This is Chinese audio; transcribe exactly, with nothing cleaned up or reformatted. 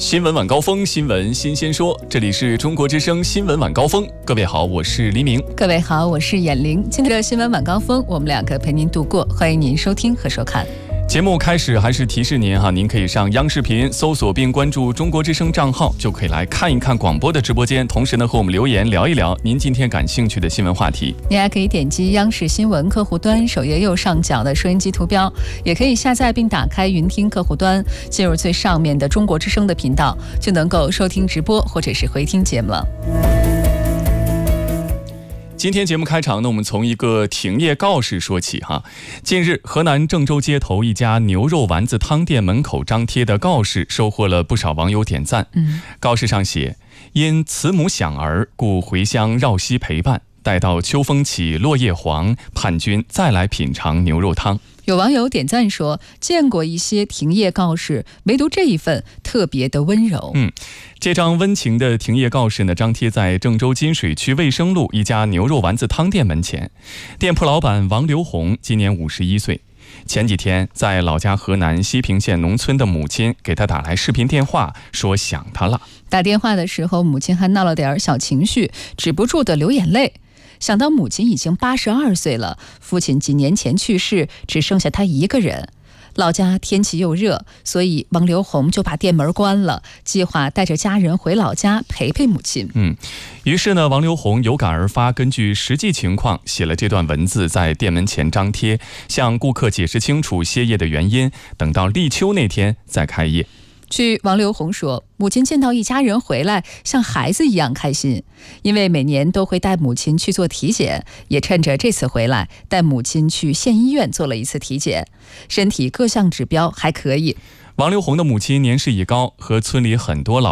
新闻晚高峰，新闻新鲜说，这里是中国之声新闻晚高峰。各位好，我是黎明。 各位好，我是眼玲。今天的新闻晚高峰，我们两个陪您度过，欢迎您收听和收看。 节目开始还是提示您哈，您可以上央视频搜索并关注中国之声账号，就可以来看一看广播的直播间，同时呢和我们留言聊一聊您今天感兴趣的新闻话题。 您还可以点击央视新闻客户端首页右上角的收音机图标，也可以下载并打开云听客户端，进入最上面的中国之声的频道，就能够收听直播或者是回听节目了。 今天节目开场呢，我们从一个停业告示说起哈。近日，河南郑州街头一家牛肉丸子汤店门口张贴的告示收获了不少网友点赞。嗯，告示上写：因慈母享儿，故回乡绕膝陪伴，待到秋风起，落叶黄，盼君再来品尝牛肉汤。 有网友点赞说，见过一些停业告示，唯独这一份特别的温柔。 嗯，这张温情的停业告示呢，张贴在郑州金水区卫生路一家牛肉丸子汤店门前。店铺老板王刘红今年五十一岁。前几天在老家河南西平县农村的母亲给他打来视频电话，说想他了。 打电话的时候，母亲还闹了点小情绪，止不住的流眼泪。想到母亲已经八十二岁了，父亲几年前去世，只剩下他一个人。老家天气又热，所以王刘红就把店门关了，计划带着家人回老家陪陪母亲。 嗯，于是呢，王刘红有感而发，根据实际情况写了这段文字，在店门前张贴，向顾客解释清楚歇业的原因，等到立秋那天再开业。 据王刘红说，母亲见到一家人回来，像孩子一样开心，因为每年都会带母亲去做体检，也趁着这次回来，带母亲去县医院做了一次体检，身体各项指标还可以。 王刘红的母亲年事已高，和村里很多老